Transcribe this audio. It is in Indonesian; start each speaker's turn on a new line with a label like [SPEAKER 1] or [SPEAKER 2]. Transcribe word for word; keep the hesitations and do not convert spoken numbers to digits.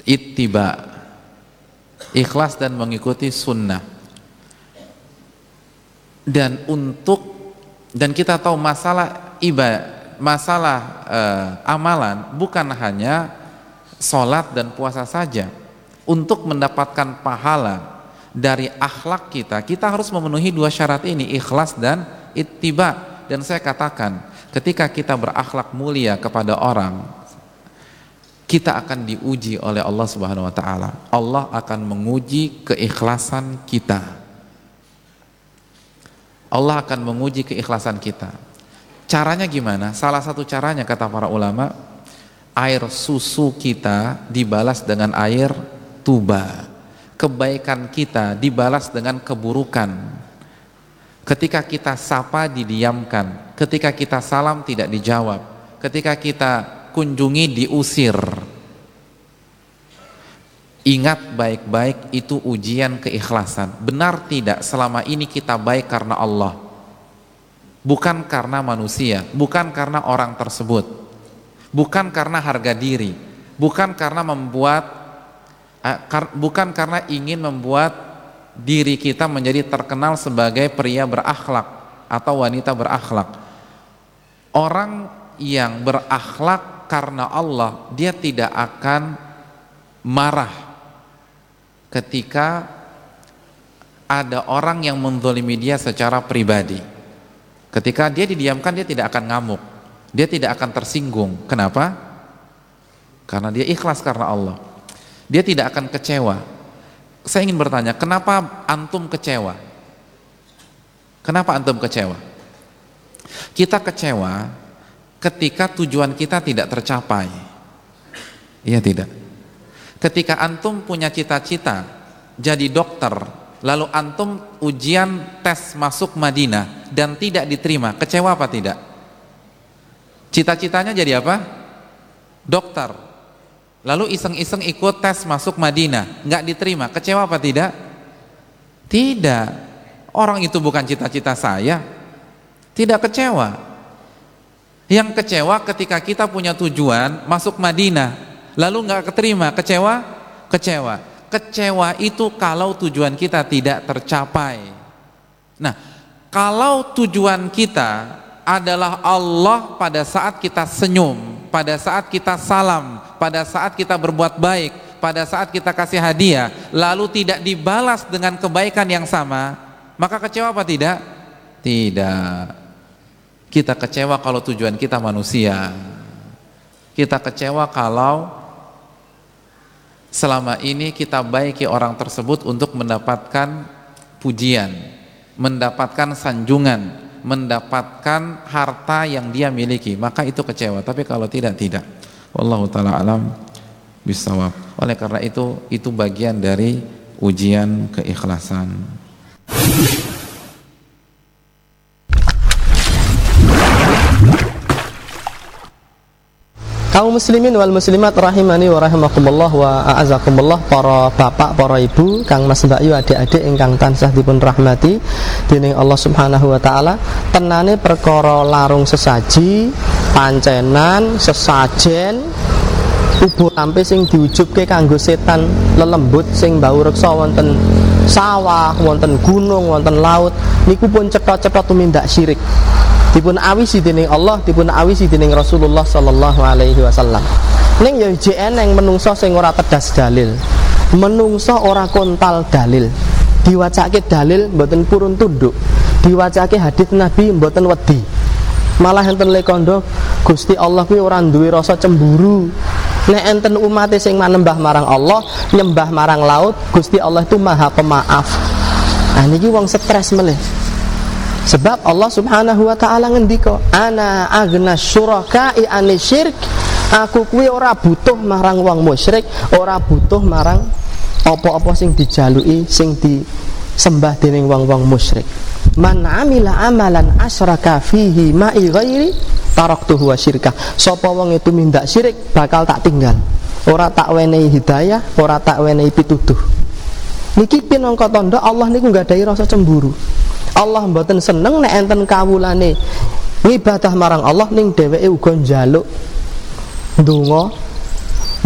[SPEAKER 1] ittiba, ikhlas dan mengikuti sunnah. Dan untuk dan kita tahu masalah ibadah, masalah eh, amalan bukan hanya sholat dan puasa saja. Untuk mendapatkan pahala dari akhlak kita, kita harus memenuhi dua syarat ini, ikhlas dan ittiba. Dan saya katakan, ketika kita berakhlak mulia kepada orang, kita akan diuji oleh Allah Subhanahu wa taala. Allah akan menguji keikhlasan kita. Allah akan menguji keikhlasan kita. Caranya gimana? Salah satu caranya kata para ulama, air susu kita dibalas dengan air tuba. Kebaikan kita dibalas dengan keburukan. Ketika kita sapa didiamkan, ketika kita salam tidak dijawab, ketika kita kunjungi diusir. Ingat baik-baik, itu ujian keikhlasan. Benar tidak selama ini kita baik karena Allah, bukan karena manusia, bukan karena orang tersebut, bukan karena harga diri, bukan karena membuat bukan karena ingin membuat diri kita menjadi terkenal sebagai pria berakhlak atau wanita berakhlak. Orang yang berakhlak karena Allah, dia tidak akan marah ketika ada orang yang menzalimi dia secara pribadi. Ketika dia didiamkan, dia tidak akan ngamuk, dia tidak akan tersinggung. Kenapa? Karena dia ikhlas karena Allah. Dia tidak akan kecewa. Saya ingin bertanya, kenapa antum kecewa? Kenapa antum kecewa? Kita kecewa ketika tujuan kita tidak tercapai. Iya tidak? Ketika antum punya cita-cita jadi dokter, lalu antum ujian tes masuk Madinah dan tidak diterima, kecewa apa tidak? Cita-citanya jadi apa? Dokter. Lalu iseng-iseng ikut tes masuk Madinah, nggak diterima, kecewa apa tidak? Tidak. Orang itu bukan cita-cita saya. Tidak kecewa. Yang kecewa ketika kita punya tujuan masuk Madinah, lalu nggak keterima, kecewa? Kecewa. Kecewa itu kalau tujuan kita tidak tercapai. Nah, kalau tujuan kita adalah Allah pada saat kita senyum, pada saat kita salam, pada saat kita berbuat baik, pada saat kita kasih hadiah, lalu tidak dibalas dengan kebaikan yang sama, maka kecewa apa tidak? Tidak. Kita kecewa kalau tujuan kita manusia. Kita kecewa kalau selama ini kita baiki orang tersebut untuk mendapatkan pujian, mendapatkan sanjungan, mendapatkan harta yang dia miliki, maka itu kecewa. Tapi kalau tidak, tidak. Wallahu ta'ala alam bisawab. Oleh karena itu, itu bagian dari ujian keikhlasan.
[SPEAKER 2] Kaum muslimin wal muslimat rahimani wa rahimakumullah wa a'azakumullah, para bapak, para ibu, kang mas mbak yu, adik-adik ingkang tansah dipun rahmati dening Allah Subhanahu wa taala. Tenane perkara larung sesaji, pancenan, sesajen, ubo lampe sing diujubke kanggo setan lelembut sing bau reksa wonten sawah, wonten gunung, wonten laut, niku pun cetha-cetha tumindak syirik. Dipun awisi dening Allah, dipun awisi dening Rasulullah sallallahu alaihi wasallam. Ning ya J N yang menungso sing ora tedas dalil, menungso ora kontal dalil, diwacake dalil mboten purun tunduk, diwacake hadis Nabi mboten wedi, malah enten lekondo Gusti Allah kuwi ora duwe rasa cemburu. Nek enten umat sing manembah marang Allah, nyembah marang laut, Gusti Allah itu Maha Pemaaf. Nah niki wong stres melih. Sebab Allah Subhanahu wa taala ngendika, ana agna syuraka'i anisyirk, aku kuwi ora butuh marang wong musyrik, ora butuh marang apa-apa sing dijaluki, sing disembah dening wong-wong musyrik. Man amila amalan asyraka fihi ma'i ghairi taraktuhu wa syirkah. Sapa wong itu mindak syirik, bakal tak tinggal. Ora tak wenehi hidayah, ora tak wenehi pituduh. Niki pinangka tandha Allah niku nggadahi rasa cemburu. Allah mboten seneng nek enten kawulane ngibadah marang Allah ning dheweke uga njaluk ndonga